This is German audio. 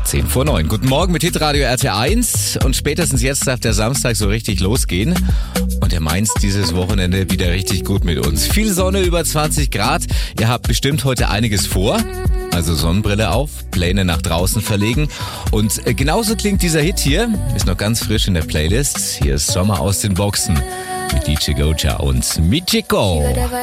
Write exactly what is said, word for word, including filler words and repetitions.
zehn vor neun. Guten Morgen mit Hitradio R T eins und spätestens jetzt darf der Samstag so richtig losgehen. Und er meint dieses Wochenende wieder richtig gut mit uns. Viel Sonne, über zwanzig Grad. Ihr habt bestimmt heute einiges vor. Also Sonnenbrille auf, Pläne nach draußen verlegen. Und genauso klingt dieser Hit hier. Ist noch ganz frisch in der Playlist. Hier ist Sommer aus den Boxen mit D J Goja und Michiko.